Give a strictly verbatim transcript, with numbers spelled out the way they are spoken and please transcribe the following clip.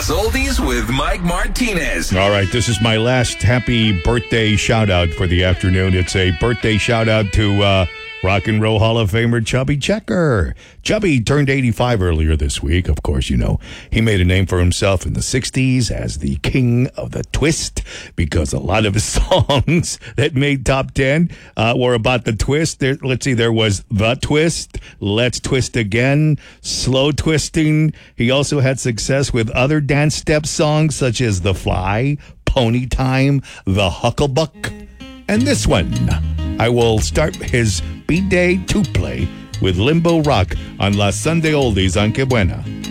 Las Oldies with Mike Martinez. All right, this is my last happy birthday shout-out for the afternoon. It's a birthday shout-out to uh, Rock and Roll Hall of Famer Chubby Checker. Chubby turned eighty-five earlier this week. Of course, you know, he made a name for himself in the sixties as the king of the twist because a lot of his songs that made top ten uh, were about the twist. There, let's see, there was The Twist, Let's Twist Again, Slow Twisting. He also had success with other dance step songs such as The Fly, Pony Time, The Hucklebuck, and this one. I will start his B-Day two-play with Limbo Rock on La Sunday Oldies on Que Buena.